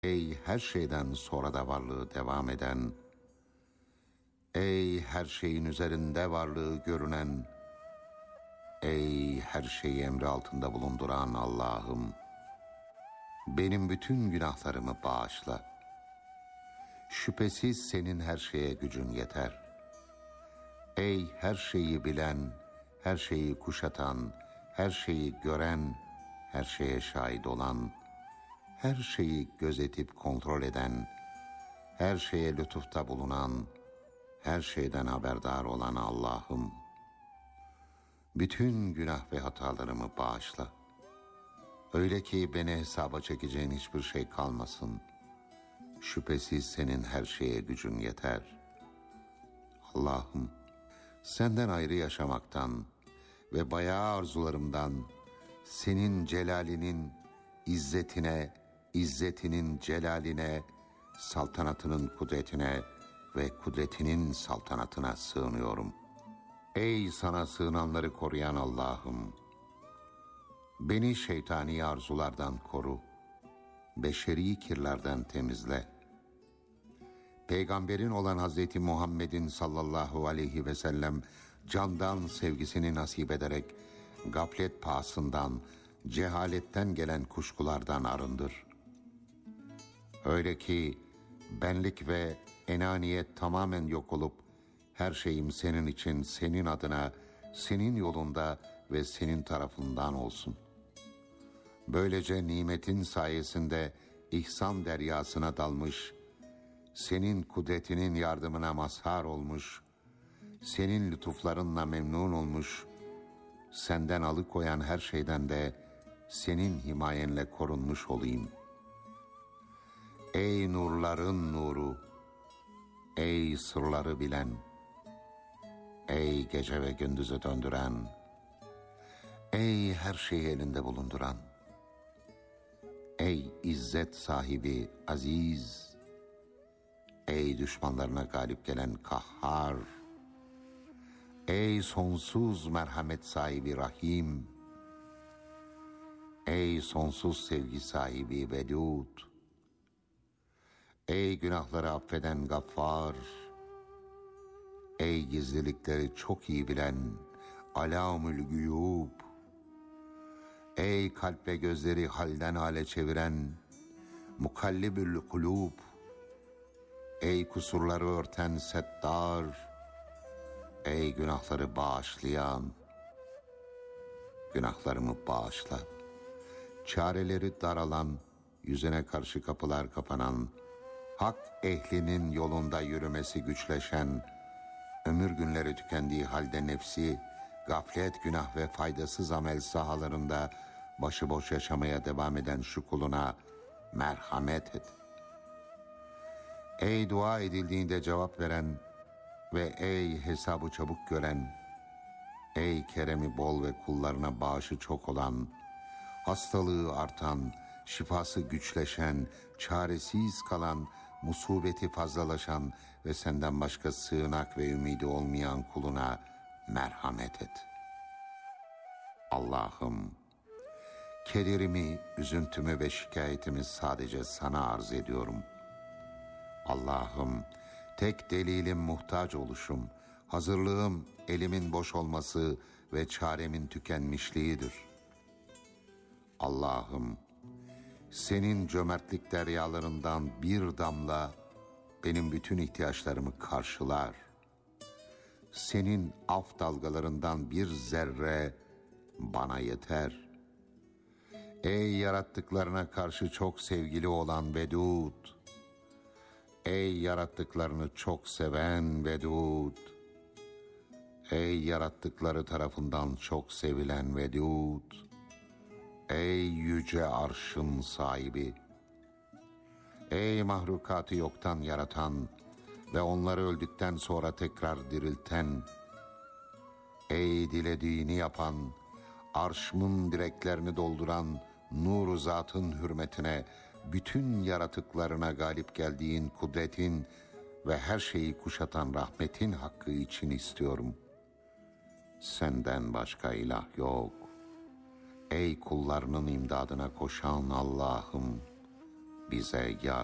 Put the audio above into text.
Ey her şeyden sonra da varlığı devam eden, ey her şeyin üzerinde varlığı görünen, ey her şeyi emri altında bulunduran Allah'ım, benim bütün günahlarımı bağışla. Şüphesiz senin her şeye gücün yeter. Ey her şeyi bilen, her şeyi kuşatan, her şeyi gören, her şeye şahit olan, her şeyi gözetip kontrol eden, her şeye lütufta bulunan, her şeyden haberdar olan Allah'ım, bütün günah ve hatalarımı bağışla. Öyle ki beni hesaba çekeceğin hiçbir şey kalmasın. Şüphesiz senin her şeye gücün yeter. Allah'ım, senden ayrı yaşamaktan ve bayağı arzularımdan, senin celalinin izzetine, izzetinin celaline, saltanatının kudretine ve kudretinin saltanatına sığınıyorum. Ey sana sığınanları koruyan Allah'ım, beni şeytani arzulardan koru, beşeri kirlerden temizle. Peygamberin olan Hazreti Muhammed'in sallallahu aleyhi ve sellem candan sevgisini nasip ederek gaflet pahasından, cehaletten gelen kuşkulardan arındır. Öyle ki benlik ve enaniyet tamamen yok olup her şeyim senin için, senin adına, senin yolunda ve senin tarafından olsun. Böylece nimetin sayesinde ihsan deryasına dalmış, senin kudretinin yardımına mazhar olmuş, senin lütuflarınla memnun olmuş, senden alıkoyan her şeyden de senin himayenle korunmuş olayım. Ey nurların nuru, ey sırları bilen, ey gece ve gündüzü döndüren, ey her şeyi elinde bulunduran, ey izzet sahibi aziz, ey düşmanlarına galip gelen kahhar, ey sonsuz merhamet sahibi rahim, ey sonsuz sevgi sahibi vedud, ey günahları affeden gaffar, ey gizlilikleri çok iyi bilen alamül güyub, ey kalp ve gözleri halden hale çeviren mukallibül kulub, ey kusurları örten settar, ey günahları bağışlayan, günahlarımı bağışla. Çareleri daralan, yüzüne karşı kapılar kapanan, hak ehlinin yolunda yürümesi güçleşen, ömür günleri tükendiği halde nefsi, gaflet, günah ve faydasız amel sahalarında başıboş yaşamaya devam eden şu kuluna merhamet et. Ey dua edildiğinde cevap veren ve ey hesabı çabuk gören, ey keremi bol ve kullarına bağışı çok olan, hastalığı artan, şifası güçleşen, çaresiz kalan, musibeti fazlalaşan ve senden başka sığınak ve ümidi olmayan kuluna merhamet et. Allah'ım, kederimi, üzüntümü ve şikayetimi sadece sana arz ediyorum. Allah'ım, tek delilim muhtaç oluşum, hazırlığım elimin boş olması ve çaremin tükenmişliğidir. Allah'ım, senin cömertlik deryalarından bir damla benim bütün ihtiyaçlarımı karşılar. Senin af dalgalarından bir zerre bana yeter. Ey yarattıklarına karşı çok sevgili olan Vedud, ey yarattıklarını çok seven Vedud, ey yarattıkları tarafından çok sevilen Vedud, ey yüce arşın sahibi, ey mahlukatı yoktan yaratan ve onları öldükten sonra tekrar dirilten, ey dilediğini yapan, arşımın direklerini dolduran nur-u zatın hürmetine, bütün yaratıklarına galip geldiğin kudretin ve her şeyi kuşatan rahmetin hakkı için istiyorum. Senden başka ilah yok. Ey kullarının imdadına koşan Allah'ım, bize ya